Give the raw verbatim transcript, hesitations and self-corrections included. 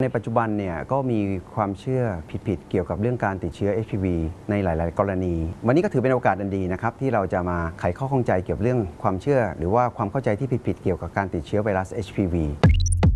ในปัจจุบันเนี่ยก็มีความเชื่อผิดๆเกี่ยวกับเรื่องการติดเชื้อ เอช พี วี ในหลายๆ กรณีวันนี้ก็ถือเป็นโอกาสอันดีนะครับที่เราจะมาไขข้อข้องใจเกี่ยวกับเรื่องความเชื่อหรือว่าความเข้าใจที่ผิดๆเกี่ยวกับการติดเชื้อไวรัส เอช พี วี